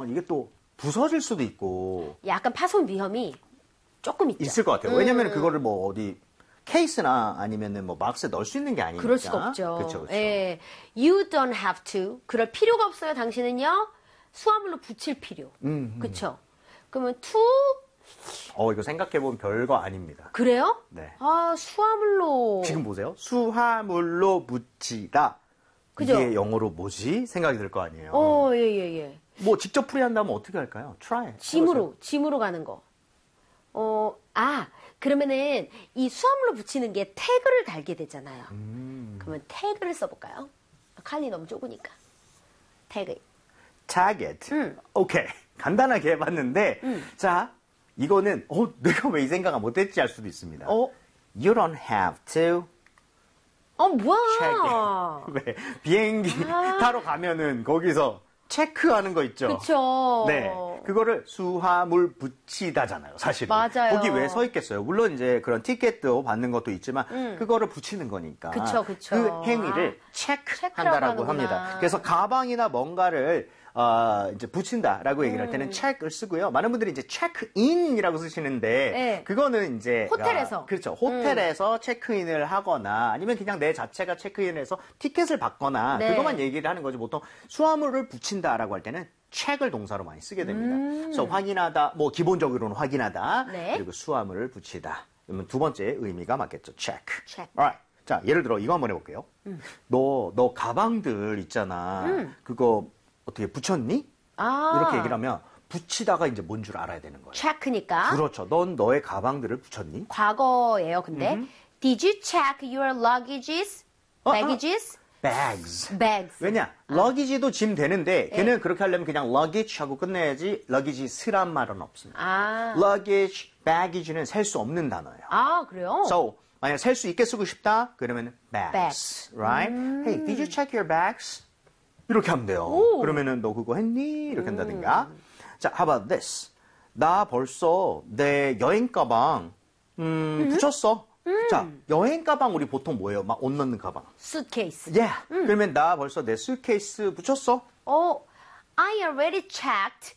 이게 또 부서질 수도 있고 약간 파손 위험이 조금 있죠. 있을 것 같아요. 왜냐면 그거를 뭐 어디 케이스나 아니면은 뭐 박스에 넣을 수 있는 게 아니니까. 그럴 수가 없죠. 그렇죠. 예. You don't have to. 그럴 필요가 없어요. 당신은요. 수화물로 붙일 필요. 그렇죠. 그러면 to 이거 생각해보면 별거 아닙니다. 그래요? 네. 아, 수화물로. 지금 보세요. 수화물로 붙이다. 그죠? 이게 영어로 뭐지? 생각이 들 거 아니에요. 예. 뭐 직접 풀이한다면 어떻게 할까요? try. 짐으로 가는 거. 그러면은 이 수화물로 붙이는 게 태그를 달게 되잖아요. 그러면 태그를 써볼까요? 칸이 너무 좁으니까. 태그. target. 오케이. 간단하게 해봤는데, 자, 이거는, 내가 왜 이 생각을 못했지 할 수도 있습니다. You don't have to. 뭐야. 왜? 비행기 타러 가면은 거기서 체크하는 거 있죠? 그쵸. 네. 그거를 수화물 붙이다잖아요, 사실은. 맞아요. 거기 왜 서 있겠어요? 물론 이제 그런 티켓도 받는 것도 있지만, 그거를 붙이는 거니까. 그쵸. 그 행위를 체크한다라고 합니다. 그래서 가방이나 뭔가를 이제 붙인다라고 얘기를 할 때는 check을 쓰고요. 많은 분들이 이제 check-in이라고 쓰시는데 네. 그거는 이제 호텔에서. 그렇죠. 호텔에서 체크인을 하거나 아니면 그냥 내 자체가 체크인을 해서 티켓을 받거나 네. 그것만 얘기를 하는 거죠. 보통 수화물을 붙인다라고 할 때는 check을 동사로 많이 쓰게 됩니다. 그래서 확인하다, 뭐 기본적으로는 확인하다, 네. 그리고 수화물을 붙이다. 그러면 두 번째 의미가 맞겠죠. check. check. Alright. 자, 예를 들어 이거 한번 해볼게요. 너 가방들 있잖아. 그거 어떻게 붙였니? 이렇게 얘기를 하면 붙이다가 이제 뭔 줄 알아야 되는 거예요. 체크니까. 그렇죠. 넌 너의 가방들을 붙였니? 과거예요, 근데. Did you check your luggages? baggages? bags. 왜냐? luggage도 짐 되는데 걔는 그렇게 하려면 그냥 luggage 하고 끝내야지 luggages란 말은 없습니다. luggage, baggage는 셀 수 없는 단어예요. 그래요? So, 만약 셀 수 있게 쓰고 싶다? 그러면 bags. Right? Hey, did you check your bags? 이렇게 하면 돼요. 그러면은 너 그거 했니? 이렇게 한다든가. 자, how about this? 나 벌써 내 여행 가방 붙였어. 자, 여행 가방 우리 보통 뭐예요? 막 옷 넣는 가방. suitcase. Yeah. 그러면 나 벌써 내 수트케이스 붙였어? I already checked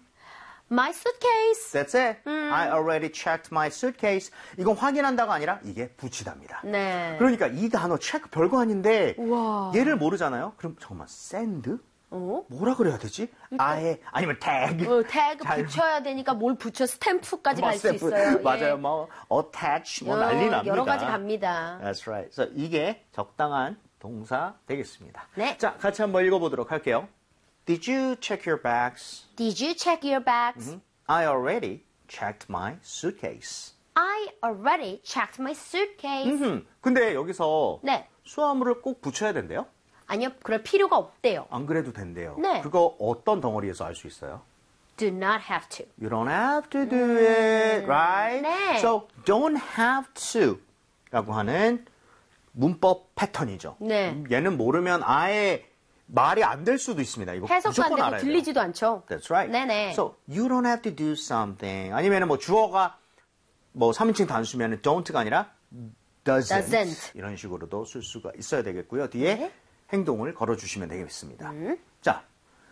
my suitcase. That's it. I already checked my suitcase. 이건 확인한다가 아니라 이게 붙이답니다. 네. 그러니까 이 단어 체크 별거 아닌데 우와. 얘를 모르잖아요. 그럼 잠깐만 send? 뭐라 그래야 되지? 아예 아니면 tag. 태그 붙여야 되니까 뭘 붙여 스탬프까지 갈 수 있어요. 맞아요. 뭐 attach 뭐 난리 납니다. 여러 가지 갑니다. That's right. 그래서 이게 적당한 동사 되겠습니다. 네. 자, 같이 한번 읽어보도록 할게요. Did you check your bags? Did you check your bags? I already checked my suitcase. I already checked my suitcase. 근데 여기서 네. 수화물을 꼭 붙여야 된대요? 아니요, 그럴 필요가 없대요. 안 그래도 된대요. 네. 그거 어떤 덩어리에서 알 수 있어요? Do not have to. You don't have to do it, right? 네. So, don't have to 라고 하는 문법 패턴이죠. 네. 얘는 모르면 아예 말이 안 될 수도 있습니다. 이거 해석도 안 무조건 되고 알아야 돼요. 들리지도 않죠. That's right. 네네. So, you don't have to do something. 아니면 뭐 주어가 뭐 3인칭 단수면 don't가 아니라 doesn't. 이런 식으로도 쓸 수가 있어야 되겠고요. 뒤에 네. 행동을 걸어주시면 되겠습니다. 자,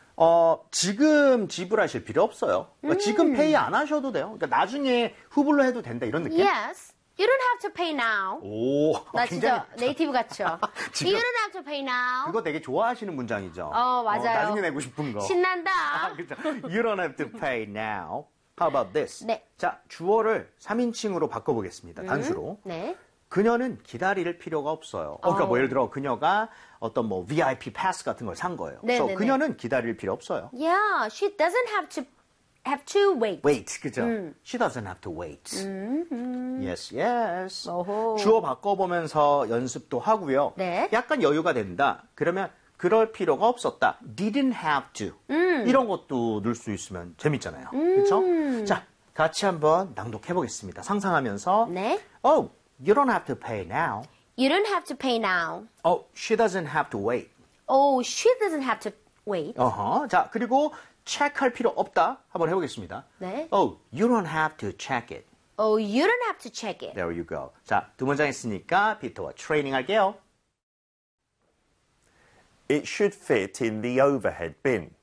지금 지불하실 필요 없어요. 그러니까 지금 페이 안 하셔도 돼요. 그러니까 나중에 후불로 해도 된다 이런 느낌? Yes. You don't have to pay now. 오, 나 진짜 네이티브 같죠? 지금- You don't have to pay now. 그거 되게 좋아하시는 문장이죠. 맞아요. 나중에 내고 싶은 거. 신난다. 그렇죠. You don't have to pay now. How about this? 네. 자, 주어를 3인칭으로 바꿔보겠습니다. 단수로. 네. 그녀는 기다릴 필요가 없어요. 그러니까 뭐 예를 들어 그녀가 어떤 뭐 VIP 패스 같은 걸 산 거예요. 네, 그래서 네, 그녀는 기다릴 필요 없어요. Yeah, she doesn't have to wait. Wait, 그죠? She doesn't have to wait. Yes, yes. 오호. 주어 바꿔보면서 연습도 하고요. 네. 약간 여유가 된다. 그러면 그럴 필요가 없었다. Didn't have to. 이런 것도 넣을 수 있으면 재밌잖아요. 그렇죠? 자, 같이 한번 낭독해 보겠습니다. 상상하면서 네. Oh, you don't have to pay now. You don't have to pay now. Oh, she doesn't have to wait. Oh, she doesn't have to wait. 자, 그리고 체크할 필요 없다. 한번 해보겠습니다. 네. Oh, you don't have to check it. Oh, you don't have to check it. There you go. 자, 두 문장 했으니까 피터와 트레이닝 할게요. It should fit in the overhead bin.